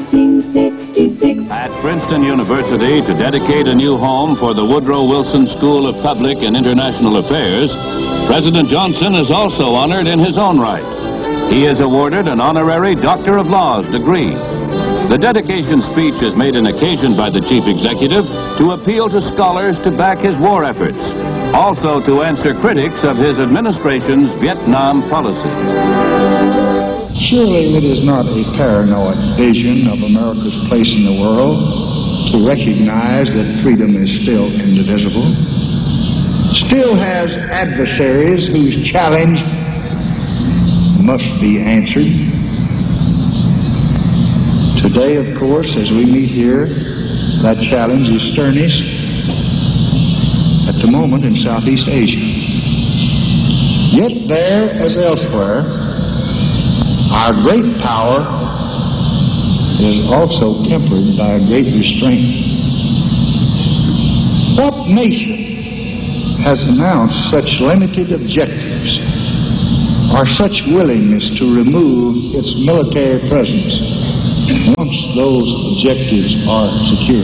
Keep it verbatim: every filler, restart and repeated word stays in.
nineteen sixty-six. At Princeton University, to dedicate a new home for the Woodrow Wilson School of Public and International Affairs, President Johnson is also honored in his own right. He is awarded an honorary Doctor of Laws degree. The dedication speech is made an occasion by the Chief Executive to appeal to scholars to back his war efforts, also to answer critics of his administration's Vietnam policy. Surely it is not a paranoid vision of America's place in the world to recognize that freedom is still indivisible, still has adversaries whose challenge must be answered. Today, of course, as we meet here, that challenge is sternest at the moment in Southeast Asia. Yet there, as elsewhere, our great power is also tempered by a great restraint. What nation has announced such limited objectives or such willingness to remove its military presence once those objectives are secured?